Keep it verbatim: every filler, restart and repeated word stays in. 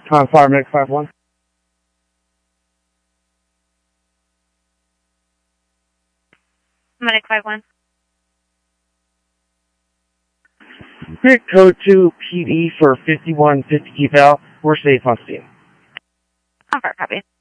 Con Fire Medic five one. Medic five one. Grid code two P D for fifty-one fifty eval. We're safe on scene. Con Fire, copy.